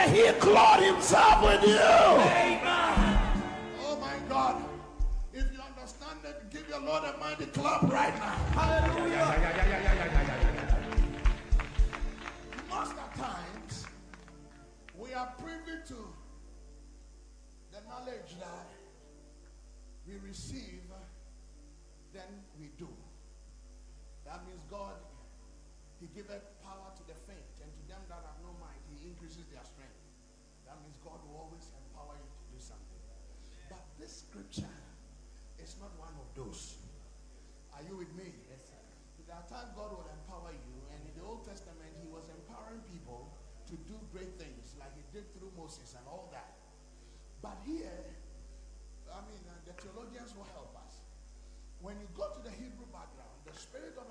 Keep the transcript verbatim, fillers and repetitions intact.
he clothed himself with you. Amen. Oh my God. If you understand it, give your Lord a mighty clap right now. Hallelujah. Most of the times, we are privy to the knowledge that we receive, then we do. That means God, he giveth power to the faint, and to them that have no might, he increases their strength. That means God will always empower you to do something. But this scripture is not one of those. Are you with me? Yes, sir. There are times God will empower you, and in the Old Testament, he was empowering people to do great things, like he did through Moses and all that. But here, I mean, uh, the theologians will help us. When you go to the Hebrew background, the Spirit of